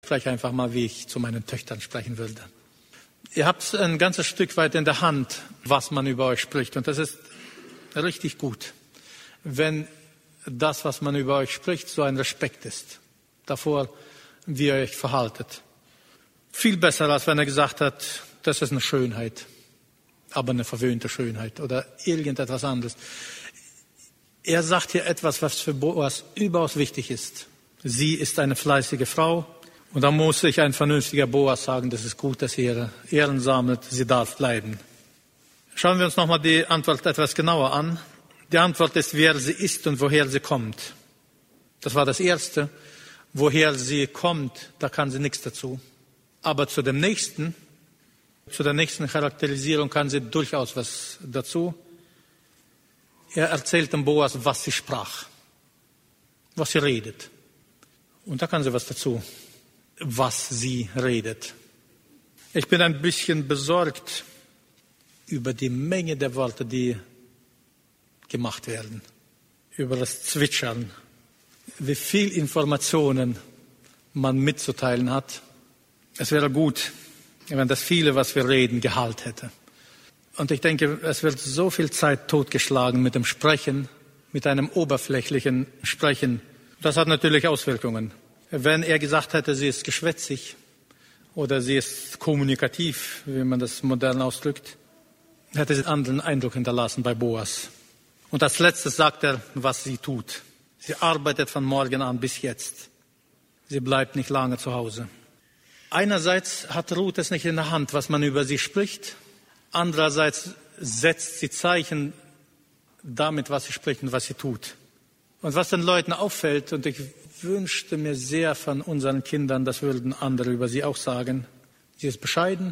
spreche einfach mal, wie ich zu meinen Töchtern sprechen würde. Ihr habt ein ganzes Stück weit in der Hand, was man über euch spricht. Und das ist richtig gut, wenn das, was man über euch spricht, so ein Respekt ist davor, wie ihr euch verhaltet. Viel besser, als wenn er gesagt hat, das ist eine Schönheit, aber eine verwöhnte Schönheit oder irgendetwas anderes. Er sagt hier etwas, was für Boas überaus wichtig ist. Sie ist eine fleißige Frau. Und da muss sich ein vernünftiger Boas sagen, das ist gut, dass sie ihre Ehren sammelt, sie darf bleiben. Schauen wir uns nochmal die Antwort etwas genauer an. Die Antwort ist, wer sie ist und woher sie kommt. Das war das Erste. Woher sie kommt, da kann sie nichts dazu. Aber zu der nächsten Charakterisierung kann sie durchaus was dazu. Er erzählt dem Boas, was sie sprach, was sie redet. Und da kann sie was dazu, was sie redet. Ich bin ein bisschen besorgt über die Menge der Worte, die gemacht werden, über das Zwitschern, wie viel Informationen man mitzuteilen hat. Es wäre gut, wenn das viele, was wir reden, Gehalt hätte. Und ich denke, es wird so viel Zeit totgeschlagen mit dem Sprechen, mit einem oberflächlichen Sprechen. Das hat natürlich Auswirkungen. Wenn er gesagt hätte, sie ist geschwätzig oder sie ist kommunikativ, wie man das modern ausdrückt, hätte sie einen anderen Eindruck hinterlassen bei Boas. Und als letztes sagt er, was sie tut. Sie arbeitet von morgen an bis jetzt. Sie bleibt nicht lange zu Hause. Einerseits hat Ruth es nicht in der Hand, was man über sie spricht. Andererseits setzt sie Zeichen damit, was sie spricht und was sie tut. Und was den Leuten auffällt, und ich wünschte mir sehr von unseren Kindern, das würden andere über sie auch sagen, sie ist bescheiden,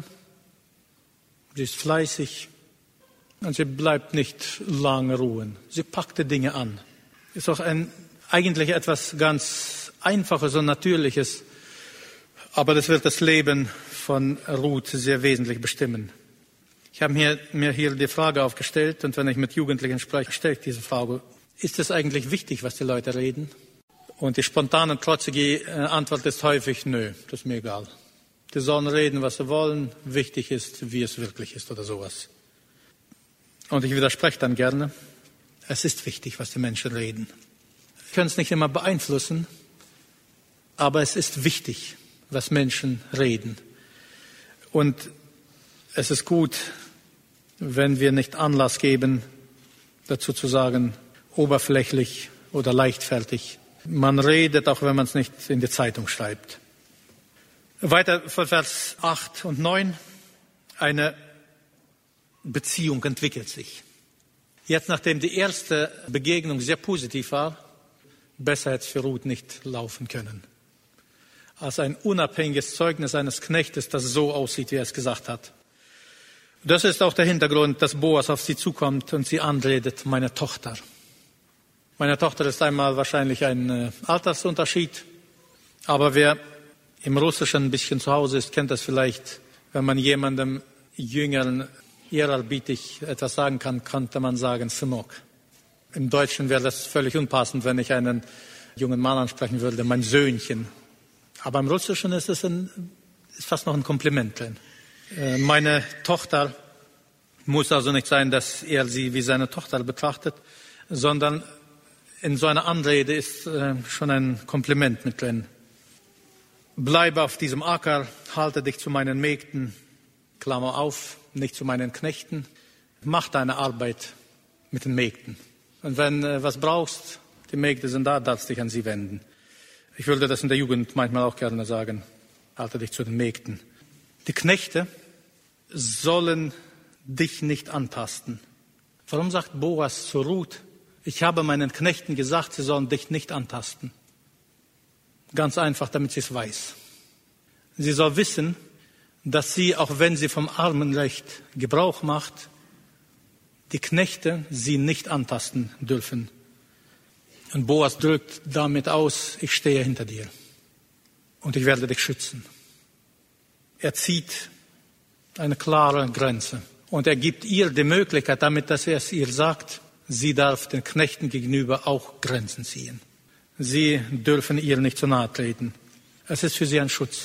sie ist fleißig und sie bleibt nicht lange ruhen. Sie packt die Dinge an. Ist auch eigentlich etwas ganz Einfaches und Natürliches, aber das wird das Leben von Ruth sehr wesentlich bestimmen. Ich habe mir hier die Frage aufgestellt, und wenn ich mit Jugendlichen spreche, stelle ich diese Frage: Ist es eigentlich wichtig, was die Leute reden? Und die spontane und trotzige Antwort ist häufig: Nö, das ist mir egal. Die sollen reden, was sie wollen. Wichtig ist, wie es wirklich ist oder sowas. Und ich widerspreche dann gerne: Es ist wichtig, was die Menschen reden. Wir können es nicht immer beeinflussen, aber es ist wichtig, was Menschen reden. Und es ist gut, wenn wir nicht Anlass geben, dazu zu sagen, oberflächlich oder leichtfertig. Man redet, auch wenn man es nicht in die Zeitung schreibt. Weiter von Vers 8 und 9. Eine Beziehung entwickelt sich. Jetzt, nachdem die erste Begegnung sehr positiv war, besser hätte es für Ruth nicht laufen können. Als ein unabhängiges Zeugnis eines Knechtes, das so aussieht, wie er es gesagt hat. Das ist auch der Hintergrund, dass Boas auf sie zukommt und sie anredet: meine Tochter. Meine Tochter ist einmal wahrscheinlich ein Altersunterschied, aber wer im Russischen ein bisschen zu Hause ist, kennt das vielleicht. Wenn man jemandem Jüngeren ehrerbietig etwas sagen kann, könnte man sagen Synok. Im Deutschen wäre das völlig unpassend, wenn ich einen jungen Mann ansprechen würde, mein Söhnchen. Aber im Russischen ist es ist fast noch ein Kompliment drin. Meine Tochter muss also nicht sein, dass er sie wie seine Tochter betrachtet, sondern in so einer Anrede ist schon ein Kompliment mit drin. Bleibe auf diesem Acker, halte dich zu meinen Mägden, Klammer auf, nicht zu meinen Knechten. Mach deine Arbeit mit den Mägden. Und wenn was brauchst, die Mägde sind da, darfst dich an sie wenden. Ich würde das in der Jugend manchmal auch gerne sagen. Halte dich zu den Mägden. Die Knechte sollen dich nicht antasten. Warum sagt Boas zu Ruth: Ich habe meinen Knechten gesagt, sie sollen dich nicht antasten? Ganz einfach, damit sie es weiß. Sie soll wissen, dass sie, auch wenn sie vom Armenrecht Gebrauch macht, die Knechte sie nicht antasten dürfen. Und Boas drückt damit aus: Ich stehe hinter dir und ich werde dich schützen. Er zieht eine klare Grenze und er gibt ihr die Möglichkeit, damit, dass er es ihr sagt, sie darf den Knechten gegenüber auch Grenzen ziehen. Sie dürfen ihr nicht zu nahe treten. Es ist für sie ein Schutz.